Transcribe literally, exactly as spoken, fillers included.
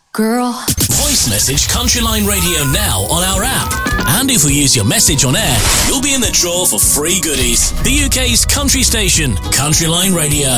Girl. Voice message Countryline Radio now on our app. And if we use your message on air, you'll be in the draw for free goodies. The U K's country station, Countryline Radio.